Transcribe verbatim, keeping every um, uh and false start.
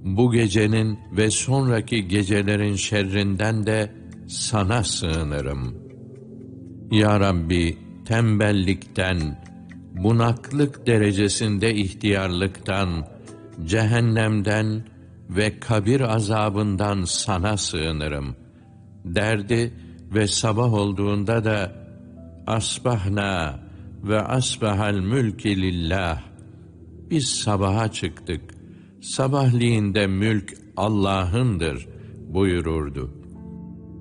bu gecenin ve sonraki gecelerin şerrinden de sana sığınırım. Ya Rabbi, tembellikten, bunaklık derecesinde ihtiyarlıktan, cehennemden ve kabir azabından sana sığınırım. Derdi ve sabah olduğunda da asbahna ve asbahal mülki lillah. Biz sabaha çıktık. Sabahliğinde mülk Allah'ındır buyururdu.